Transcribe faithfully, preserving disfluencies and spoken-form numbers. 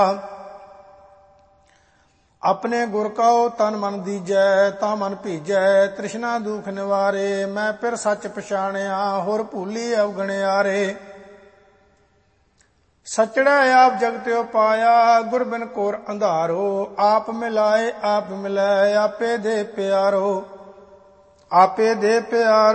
ਆਪਣੇ ਗੁਰ ਕਉ ਤਨ ਮਨ ਦੀਜੈ, ਤਾ ਮਨ ਭੀਜੈ ਤ੍ਰਿਸ਼ਨਾ ਦੁਖ ਨਿਵਾਰੇ। ਮੈਂ ਫਿਰ ਸੱਚ ਪਛਾਣਿਆ, ਹੋਰ ਭੂਲੀ ਅਵਗਣਿਆਰੇ। ਸਚੜਾ ਆਪ ਜਗਤਿਓ ਪਾਇਆ, ਗੁਰ ਬਿਨ ਘੋਰ ਅੰਧਾਰੋ। ਆਪ ਮਿਲਾਏ ਆਪ ਮਿਲੈ, ਆਪੇ ਦੇ ਪਿਆਰੋ। ਆਪੇ ਦੇ ਪਿਆਰ